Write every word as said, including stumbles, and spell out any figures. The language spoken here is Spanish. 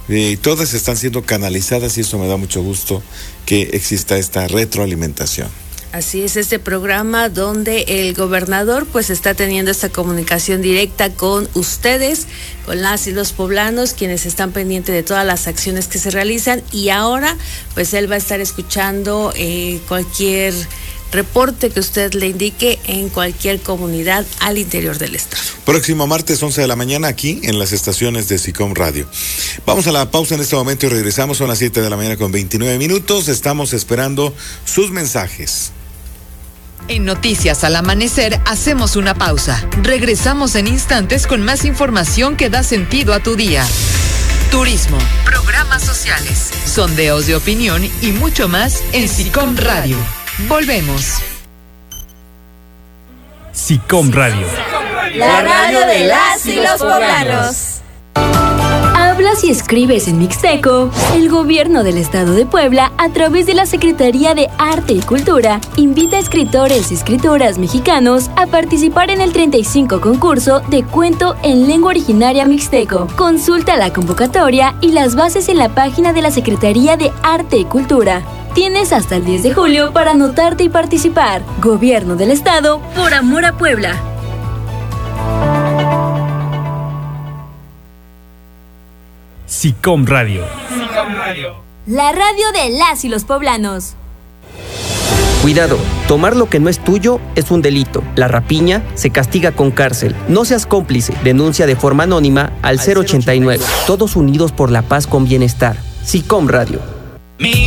Y todas están siendo canalizadas y eso me da mucho gusto que exista esta retroalimentación. Así es, este programa donde el gobernador pues está teniendo esta comunicación directa con ustedes, con las y los poblanos, quienes están pendientes de todas las acciones que se realizan, y ahora pues él va a estar escuchando eh, cualquier reporte que usted le indique en cualquier comunidad al interior del estado. Próximo martes, once de la mañana, aquí en las estaciones de SICOM Radio. Vamos a la pausa en este momento y regresamos. Son las siete de la mañana con veintinueve minutos. Estamos esperando sus mensajes. En Noticias al Amanecer hacemos una pausa. Regresamos en instantes con más información que da sentido a tu día. Turismo, programas sociales, sondeos de opinión y mucho más en SICOM Radio. Volvemos. SICOM Radio. La radio de las y los poblanos. Hablas y escribes en mixteco. El gobierno del estado de Puebla, a través de la Secretaría de Arte y Cultura, invita a escritores y escritoras mexicanos a participar en el treinta y cinco concurso de cuento en lengua originaria mixteco. Consulta la convocatoria y las bases en la página de la Secretaría de Arte y Cultura. Tienes hasta el diez de julio para anotarte y participar. Gobierno del estado, por amor a Puebla. SICOM Radio. SICOM Radio. La radio de las y los poblanos. Cuidado, tomar lo que no es tuyo es un delito. La rapiña se castiga con cárcel. No seas cómplice. Denuncia de forma anónima al cero ochenta y nueve. Todos unidos por la paz con bienestar. SICOM Radio.